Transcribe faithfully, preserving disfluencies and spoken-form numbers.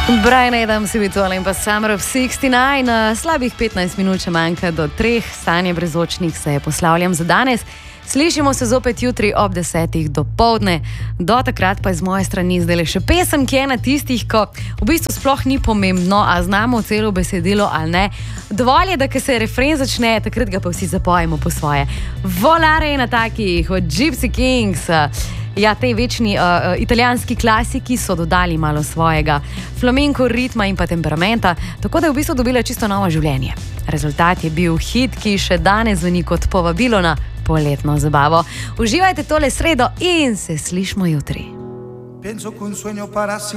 Brian Adams je bil tole in pa Summer of šestnajst, slabih petnajst minut še manjka do treh, stanje brezočnih se je poslavljam za danes. Slišimo se zopet jutri ob desetih dopoldne, do takrat pa je z moje strani zdaj še pesem, ki je ena tistih, ko v bistvu sploh ni pomembno, a znamo celo besedilo ali ne. Dovolj je, da ko se refren začne, takrat ga pa vsi zapojemo po svoje. Volare na takih od Gypsy Kings. Ja, tej večni uh, italijanski klasiki so dodali malo svojega flamenko ritma in pa temperamenta, tako da je v bistvu dobila čisto novo življenje. Rezultat je bil hit, ki še danes zveni kot povabilo na poletno zabavo. Uživajte tole sredo in se slišmo jutri.